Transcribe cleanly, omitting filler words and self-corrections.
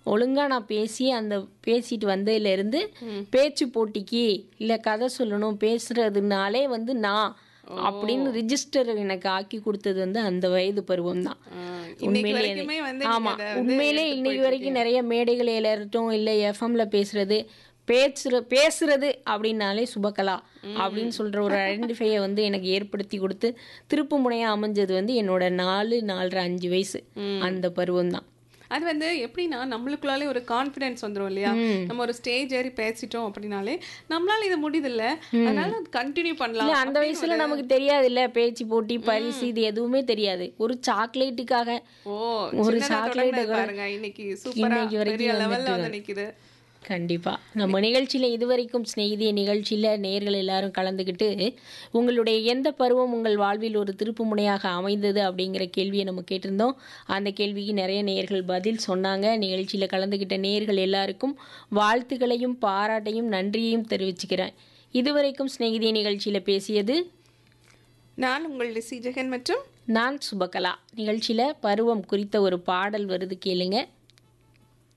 ஒழுங்காக நான் பேசிட்டு வந்ததுலேருந்து பேச்சு போட்டிக்கு இல்லை கதை சொல்லணும் பேசுறதுனாலே வந்து நான் அப்படின்னு ரிஜிஸ்டர் எனக்கு ஆக்கி கொடுத்தது வந்து அந்த வயது பருவம் தான். உண்மையிலே ஆமாம், உண்மையிலே இன்னைக்கு வரைக்கும் நிறைய மேடைகள் ஏறட்டும் இல்லை எஃப்எம்ல பேசுறது அப்படின்னாலே சுபகலா அப்படின்னு சொல்கிற ஒரு ஐடென்டிஃபையை வந்து எனக்கு ஏற்படுத்தி கொடுத்து திருப்பு முனையாக அமைஞ்சது வந்து என்னோட 4, 4.5, 5 வயசு அந்த பருவம் தான். அது வந்து எப்படின்னா நம்மளுக்குள்ளாலே ஒரு கான்ஃபிடென்ஸ் வந்துடும் இல்லையா? நம்ம ஒரு ஸ்டேஜ் ஏறி பேசிட்டோம் அப்படின்னாலே நம்மளால இது முடியுதில்ல, அதனால கண்டினியூ பண்ணலாம். அந்த வயசுல நமக்கு தெரியாது இல்ல, பேச்சு போட்டி பரிசு இது எதுவுமே தெரியாது. ஒரு சாக்லேட்டுக்காக ஒரு சாக்லேட் பாருங்க இன்னைக்கு சூப்பரா பெரிய லெவல்ல வந்து நிக்குது. கண்டிப்பாக நம்ம நிகழ்ச்சியில் இதுவரைக்கும் ஸ்நேகிதிய நிகழ்ச்சியில் நேயர்கள் எல்லாரும் கலந்துக்கிட்டு உங்களுடைய எந்த பருவம் உங்கள் வாழ்வில் ஒரு திருப்பு முனையாக அமைந்தது அப்படிங்கிற கேள்வியை நம்ம கேட்டிருந்தோம். அந்த கேள்விக்கு நிறைய நேயர்கள் பதில் சொன்னாங்க. நிகழ்ச்சியில் கலந்துக்கிட்ட நேயர்கள் எல்லாருக்கும் வாழ்த்துக்களையும் பாராட்டையும் நன்றியையும் தெரிவிச்சுக்கிறேன். இதுவரைக்கும் ஸ்நேகிதிய நிகழ்ச்சியில் பேசியது நான் உங்கள் லிசி ஜெகன் மற்றும் நான் சுபகலா. நிகழ்ச்சியில் பருவம் குறித்த ஒரு பாடல் வருது, கேளுங்க.